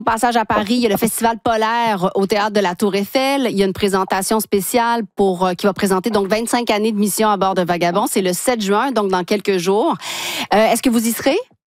Passage à Paris, il y a le Festival polaire au Théâtre de la Tour Eiffel. Il y a une présentation spéciale qui va présenter donc 25 années de mission à bord de Vagabond. C'est le 7 juin, donc dans quelques jours. Est-ce que vous y serez?